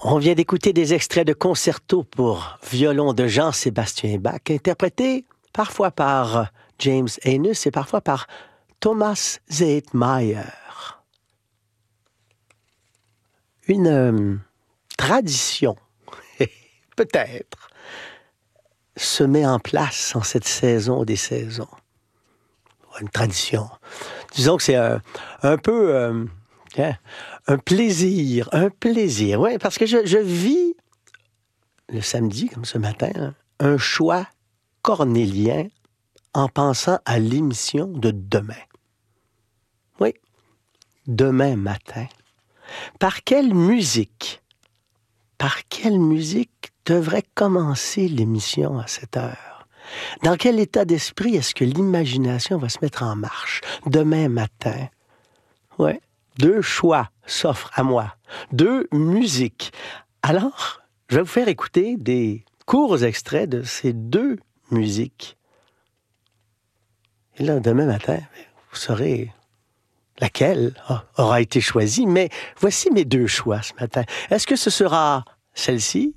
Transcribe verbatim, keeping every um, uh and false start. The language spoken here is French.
On vient d'écouter des extraits de concerto pour violon de Jean-Sébastien Bach, interprétés parfois par James Haines et parfois par Thomas Zeitmayer. Une euh, tradition, peut-être, se met en place en cette saison des saisons. Une tradition. Disons que c'est un, un peu euh, un plaisir, un plaisir. Oui, parce que je, je vis le samedi, comme ce matin, un choix cornélien en pensant à l'émission de demain. Oui, demain matin. Par quelle musique, par quelle musique devrait commencer l'émission à cette heure? Dans quel état d'esprit est-ce que l'imagination va se mettre en marche demain matin? Oui, deux choix s'offrent à moi, deux musiques. Alors, je vais vous faire écouter des courts extraits de ces deux musiques. Et là, demain matin, vous saurez laquelle aura été choisie, mais voici mes deux choix ce matin. Est-ce que ce sera celle-ci